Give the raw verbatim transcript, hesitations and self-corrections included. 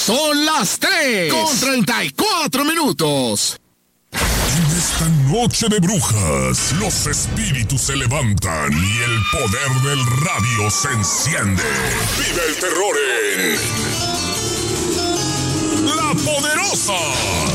Son las tres con treinta y cuatro minutos. En esta noche de brujas, los espíritus se levantan y el poder del radio se enciende. Vive el terror en La Poderosa.